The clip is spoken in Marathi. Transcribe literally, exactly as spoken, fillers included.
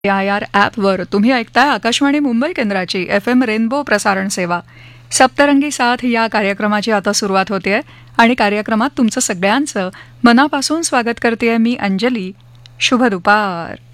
ए आय आर ॲपवर तुम्ही ऐकताय आकाशवाणी मुंबई केंद्राची एफ एम रेनबो प्रसारण सेवा. सप्तरंगी साथ या कार्यक्रमाची आता सुरुवात होते आणि कार्यक्रमात तुमचं सगळ्यांचं मनापासून स्वागत करते मी अंजली. शुभ दुपार.